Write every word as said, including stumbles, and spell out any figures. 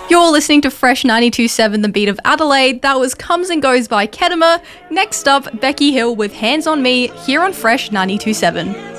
You're listening to Fresh ninety-two point seven, the beat of Adelaide. That was Comes and Goes by Kedema. Next up, Becky Hill with Hands on Me here on Fresh ninety-two point seven.